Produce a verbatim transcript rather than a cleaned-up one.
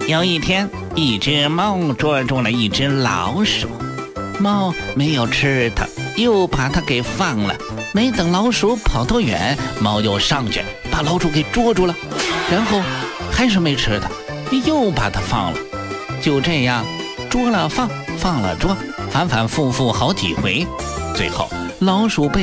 有一天，一只猫捉住了一只老鼠，猫没有吃它，又把它给放了。没等老鼠跑多远，猫又上去把老鼠给捉住了，然后还是没吃它，又把它放了。就这样捉了放，放了捉，反反复复好几回，最后老鼠被